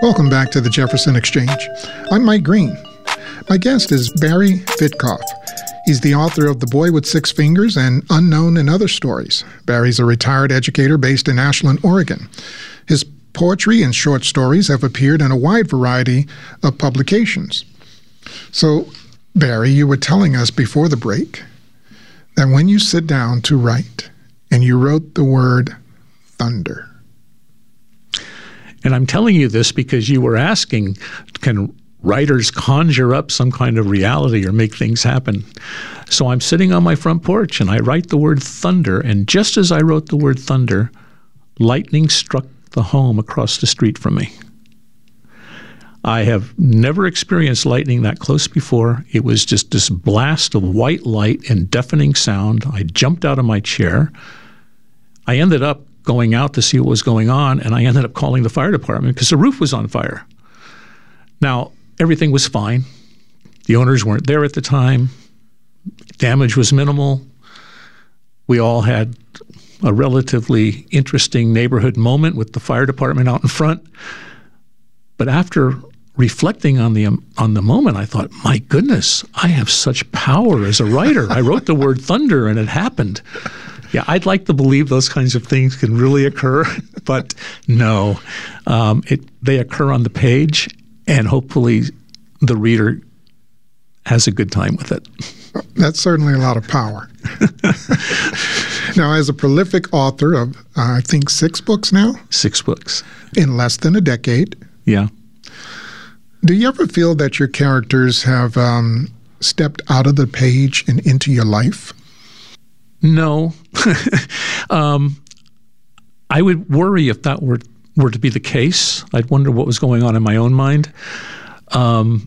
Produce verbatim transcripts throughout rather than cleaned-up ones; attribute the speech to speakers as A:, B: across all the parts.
A: Welcome back to the Jefferson Exchange. I'm Mike Green. My guest is Barry Vitkoff. He's the author of The Boy with Six Fingers and Unknown and Other Stories. Barry's a retired educator based in Ashland, Oregon. His poetry and short stories have appeared in a wide variety of publications. So, Barry, you were telling us before the break that when you sit down to write and you wrote the word thunder.
B: And I'm telling you this because you were asking, can writers conjure up some kind of reality or make things happen? So I'm sitting on my front porch and I write the word thunder. And just as I wrote the word thunder, lightning struck the home across the street from me. I have never experienced lightning that close before. It was just this blast of white light and deafening sound. I jumped out of my chair. I ended up going out to see what was going on, and I ended up calling the fire department because the roof was on fire. Now, everything was fine. The owners weren't there at the time. Damage was minimal. We all had a relatively interesting neighborhood moment with the fire department out in front. But after reflecting on the um, on the moment, I thought, my goodness, I have such power as a writer. I wrote the word thunder, and it happened. Yeah, I'd like to believe those kinds of things can really occur, but no. Um, it, they occur on the page, and hopefully the reader has a good time with it.
A: That's certainly a lot of power. Now, as a prolific author of, uh, I think, six books now?
B: Six books.
A: In less than a decade.
B: Yeah.
A: Do you ever feel that your characters have um, stepped out of the page and into your life?
B: No. um, I would worry if that were were to be the case. I'd wonder what was going on in my own mind. Um,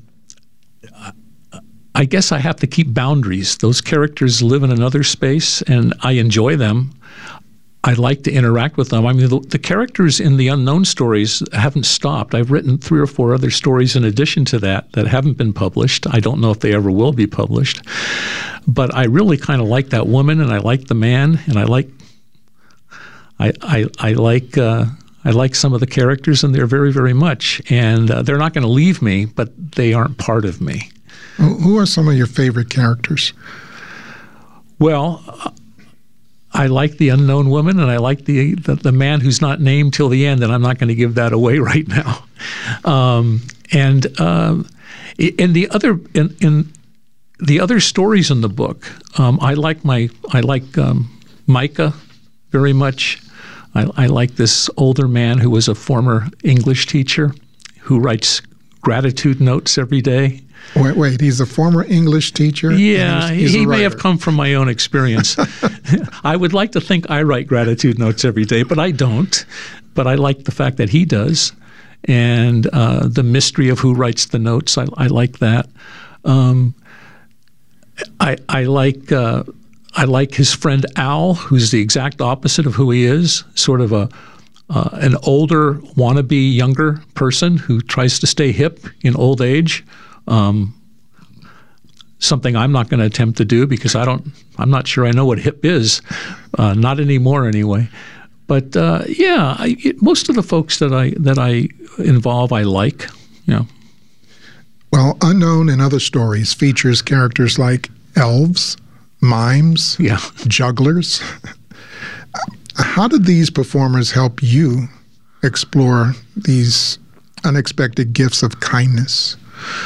B: I guess I have to keep boundaries. Those characters live in another space, and I enjoy them. I like to interact with them. I mean, the, the characters in the unknown stories haven't stopped. I've written three or four other stories in addition to that that haven't been published. I don't know if they ever will be published. But I really kind of like that woman, and I like the man, and I like I I, I like uh, I like some of the characters in there very, very much. And uh, they're not going to leave me, but they aren't part of me.
A: Who are some of your favorite characters?
B: Well, uh, I like the unknown woman, and I like the, the the man who's not named till the end, and I'm not going to give that away right now. Um, and uh, in the other in, in the other stories in the book, um, I like my I like um, Micah very much. I, I like this older man who was a former English teacher who writes gratitude notes every day.
A: Wait, wait, he's a former English teacher?
B: Yeah,
A: he's, he's
B: he may have come from my own experience. I would like to think I write gratitude notes every day, but I don't. But I like the fact that he does. And uh, the mystery of who writes the notes, I, I like that. Um, I, I like uh, I like his friend Al, who's the exact opposite of who he is, sort of a uh, an older, wannabe younger person who tries to stay hip in old age. Um, something I'm not going to attempt to do because I don't, I'm not sure I know what hip is, uh, not anymore anyway. But uh, yeah, I, it, most of the folks that I that I involve, I like. Yeah.
A: Well, Unknown and Other Stories features characters like elves, mimes,
B: yeah.
A: jugglers. How did these performers help you explore these unexpected gifts of kindness?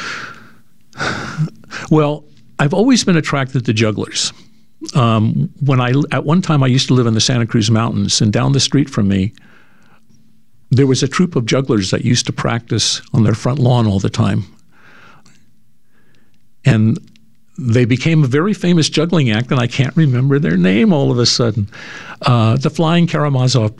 B: Well, I've always been attracted to jugglers. Um, when I at one time I used to live in the Santa Cruz Mountains, and down the street from me, there was a troupe of jugglers that used to practice on their front lawn all the time. And they became a very famous juggling act, and I can't remember their name all of a sudden. Uh, the Flying Karamazov